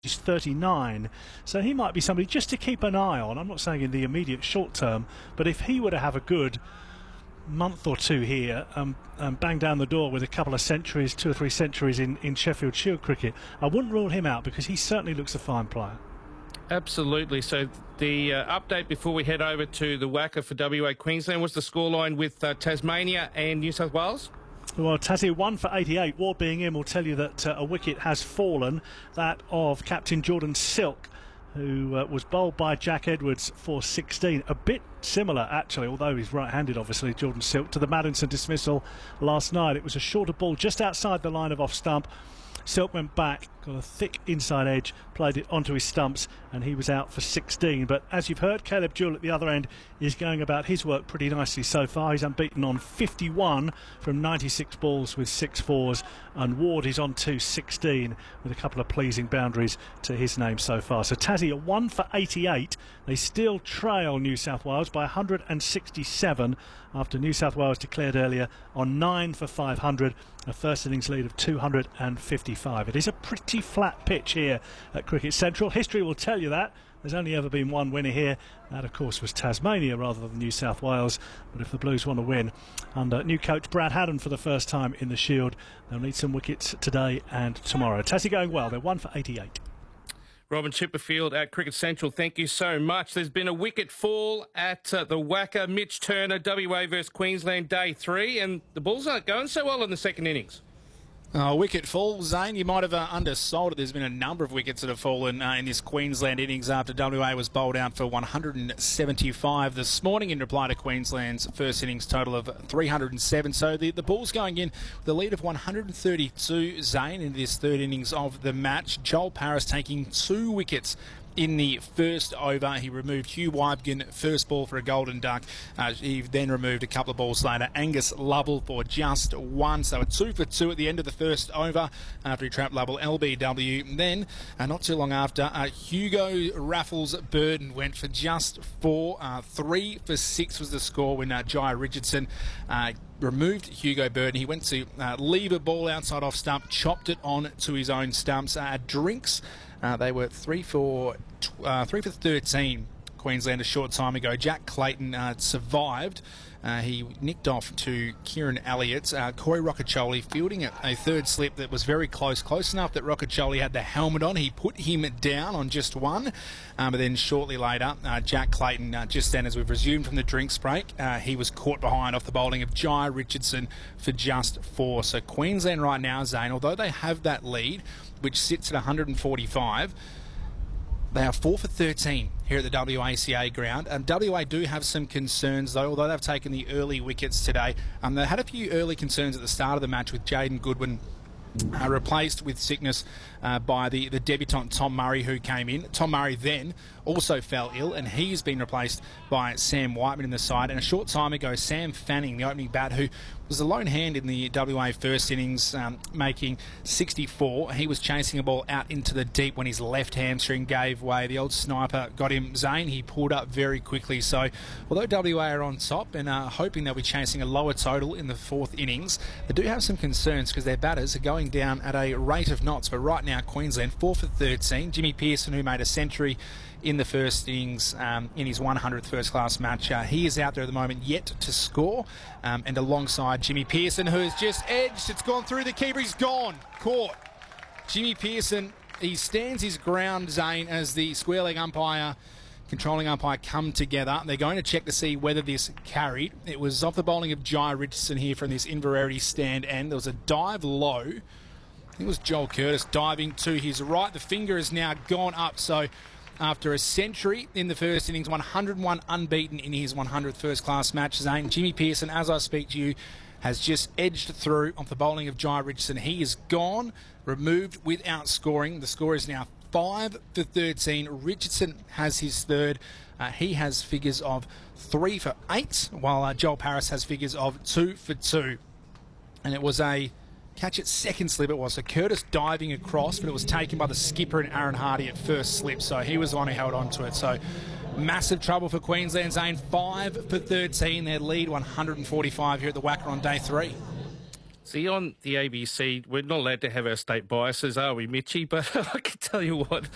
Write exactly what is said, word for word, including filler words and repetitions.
He's thirty-nine, so he might be somebody just to keep an eye on. I'm not saying in the immediate short term, but if he were to have a good month or two here um, and bang down the door with a couple of centuries, two or three centuries in, in Sheffield Shield cricket, I wouldn't rule him out because he certainly looks a fine player. Absolutely. So the uh, update before we head over to the WACA for W A Queensland was the scoreline with uh, Tasmania and New South Wales. Well, Tassie one for eighty-eight. Ward being in will tell you that uh, a wicket has fallen, that of captain Jordan Silk, who uh, was bowled by Jack Edwards for sixteen. A bit similar, actually, although he's right-handed, obviously, Jordan Silk, to the Maddinson dismissal last night. It was a shorter ball just outside the line of off-stump. Silk went back, got a thick inside edge, played it onto his stumps, and he was out for sixteen. But as you've heard, Caleb Jewell at the other end is going about his work pretty nicely so far. He's unbeaten on fifty-one from ninety-six balls with six fours, and Ward is on to sixteen with a couple of pleasing boundaries to his name so far. So Tassie at one for eighty-eight. They still trail New South Wales by one hundred sixty-seven after New South Wales declared earlier on nine for five hundred, a first innings lead of two hundred fifty-five. It is a pretty flat pitch here at Cricket Central. History will tell you that. There's only ever been one winner here. That, of course, was Tasmania rather than New South Wales. But if the Blues want to win under new coach Brad Haddon for the first time in the Shield, they'll need some wickets today and tomorrow. Tassie going well. They're one for eighty-eight. Robin Chipperfield at Cricket Central, thank you so much. There's been a wicket fall at uh, the WACA. Mitch Turner, W A versus Queensland, day three, and the Bulls aren't going so well in the second innings. Oh, wicket fall, Zane. You might have uh, undersold it. There's been a number of wickets that have fallen uh, in this Queensland innings after W A was bowled out for one hundred seventy-five this morning in reply to Queensland's first innings total of three hundred seven. So the, the Bulls going in with a lead of one hundred thirty-two, Zane, in this third innings of the match. Joel Paris taking two wickets in the first over. He removed Hugh Wybgen first ball for a golden duck. Uh, he then removed a couple of balls later Angus Lovell for just one. So a two for two at the end of the first over after he trapped Lovell L B W. Then, uh, not too long after, uh, Hugo Raffles Burden went for just four. Uh, three for six was the score when uh, Jai Richardson uh, removed Hugo Burden. He went to uh, leave a ball outside off stump, chopped it on to his own stumps. Uh, drinks, uh, they were three for uh, three for thirteen. Queensland a short time ago. Jack Clayton uh, survived. Uh, he nicked off to Kieran Elliott. Uh, Corey Rocchiccioli fielding a, a third slip that was very close, close enough that Rocchiccioli had the helmet on. He put him down on just one. Um, but then shortly later, uh, Jack Clayton, uh, just then as we've resumed from the drinks break, uh, he was caught behind off the bowling of Jai Richardson for just four. So Queensland right now, Zane, although they have that lead, which sits at one hundred forty-five, they are four for thirteen here at the W A C A ground. Um, W A do have some concerns, though, although they've taken the early wickets today. Um, they had a few early concerns at the start of the match with Jaden Goodwin Uh, replaced with sickness uh, by the, the debutant Tom Murray, who came in. Tom Murray then also fell ill, and he's been replaced by Sam Whiteman in the side. And a short time ago, Sam Fanning, the opening bat, who was the lone hand in the W A first innings, um, making sixty-four. He was chasing a ball out into the deep when his left hamstring gave way. The old sniper got him, Zane. He pulled up very quickly. So although W A are on top and uh, hoping they'll be chasing a lower total in the fourth innings, they do have some concerns because their batters are going down at a rate of knots. But right now, Queensland four for thirteen. Jimmy Pearson, who made a century in the first innings um, in his one hundredth first-class match, uh, he is out there at the moment yet to score. Um, and alongside Jimmy Pearson, who has just edged, it's gone through the keeper, he's gone, caught. Jimmy Pearson, he stands his ground, Zane, as the square leg umpire, controlling umpire come together. They're going to check to see whether this carried. It was off the bowling of Jai Richardson here from this Inverarity stand end. There was a dive low. I think it was Joel Curtis diving to his right. The finger has now gone up, so after a century in the first innings, one hundred one unbeaten in his one hundredth first-class match, Zane, Jimmy Pearson, as I speak to you, has just edged through off the bowling of Jai Richardson. He is gone, removed without scoring. The score is now five for thirteen. Richardson has his third. Uh, he has figures of three for eight, while uh, Joel Paris has figures of two for two. And it was a catch at second slip, it was. So Curtis diving across, but it was taken by the skipper and Aaron Hardy at first slip. So he was the one who held on to it. So massive trouble for Queensland, Zane. five for thirteen. Their lead one hundred forty-five here at the WACA on day three. See, on the A B C, we're not allowed to have our state biases, are we, Mitchy? But I can tell you what,